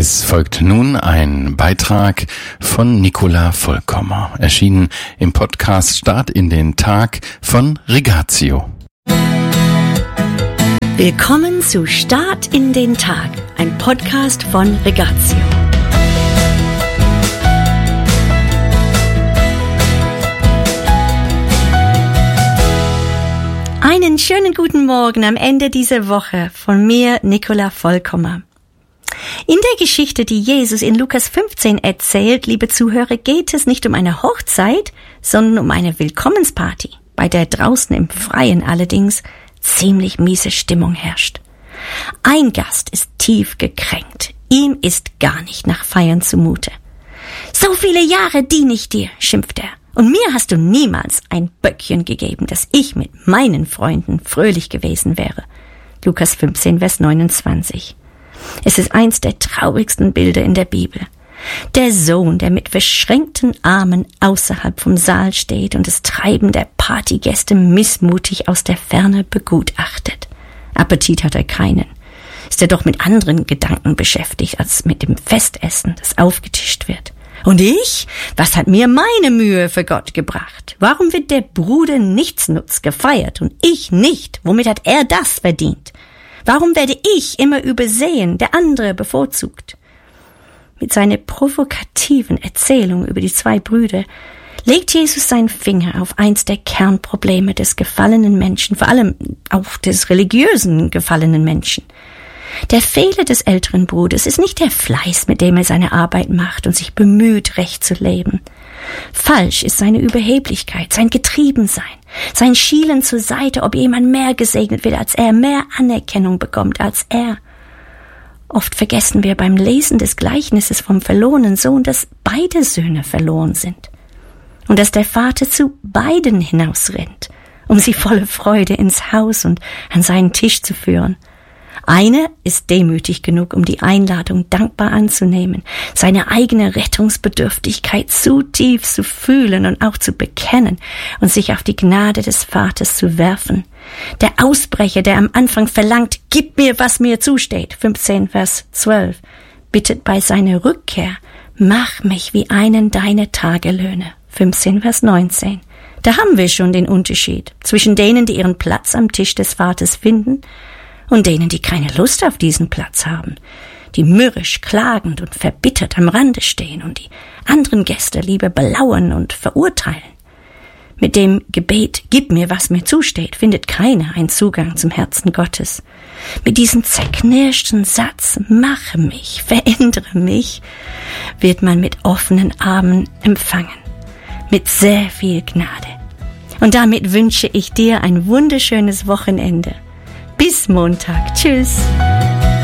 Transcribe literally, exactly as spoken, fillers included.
Es folgt nun ein Beitrag von Nicola Vollkommer, erschienen im Podcast Start in den Tag von Rigatio. Willkommen zu Start in den Tag, ein Podcast von Rigatio. Einen schönen guten Morgen am Ende dieser Woche von mir, Nicola Vollkommer. In der Geschichte, die Jesus in Lukas fünfzehn erzählt, liebe Zuhörer, geht es nicht um eine Hochzeit, sondern um eine Willkommensparty, bei der draußen im Freien allerdings ziemlich miese Stimmung herrscht. Ein Gast ist tief gekränkt. Ihm ist gar nicht nach Feiern zumute. »So viele Jahre diene ich dir«, schimpft er. »Und mir hast du niemals ein Böckchen gegeben, dass ich mit meinen Freunden fröhlich gewesen wäre.« Lukas fünfzehn, Vers neunundzwanzig. Es ist eins der traurigsten Bilder in der Bibel. Der Sohn, der mit verschränkten Armen außerhalb vom Saal steht und das Treiben der Partygäste missmutig aus der Ferne begutachtet. Appetit hat er keinen. Ist er doch mit anderen Gedanken beschäftigt, als mit dem Festessen, das aufgetischt wird. Und ich? Was hat mir meine Mühe für Gott gebracht? Warum wird der Bruder nichtsnutz gefeiert und ich nicht? Womit hat er das verdient? Warum werde ich immer übersehen, der andere bevorzugt? Mit seiner provokativen Erzählung über die zwei Brüder legt Jesus seinen Finger auf eins der Kernprobleme des gefallenen Menschen, vor allem auch des religiösen gefallenen Menschen. Der Fehler des älteren Bruders ist nicht der Fleiß, mit dem er seine Arbeit macht und sich bemüht, recht zu leben. Falsch ist seine Überheblichkeit, sein Getriebensein, sein Schielen zur Seite, ob jemand mehr gesegnet wird als er, mehr Anerkennung bekommt als er. Oft vergessen wir beim Lesen des Gleichnisses vom verlorenen Sohn, dass beide Söhne verloren sind und dass der Vater zu beiden hinausrennt, um sie voller Freude ins Haus und an seinen Tisch zu führen. Einer ist demütig genug, um die Einladung dankbar anzunehmen, seine eigene Rettungsbedürftigkeit zutiefst zu fühlen und auch zu bekennen und sich auf die Gnade des Vaters zu werfen. Der Ausbrecher, der am Anfang verlangt, gib mir, was mir zusteht, fünfzehn, Vers zwölf, bittet bei seiner Rückkehr, mach mich wie einen deiner Tagelöhne, fünfzehn, Vers neunzehn. Da haben wir schon den Unterschied zwischen denen, die ihren Platz am Tisch des Vaters finden, und denen, die keine Lust auf diesen Platz haben, die mürrisch, klagend und verbittert am Rande stehen und die anderen Gäste lieber belauern und verurteilen. Mit dem Gebet, gib mir, was mir zusteht, findet keiner einen Zugang zum Herzen Gottes. Mit diesem zerknirschten Satz, mache mich, verändere mich, wird man mit offenen Armen empfangen, mit sehr viel Gnade. Und damit wünsche ich dir ein wunderschönes Wochenende. Bis Montag. Tschüss.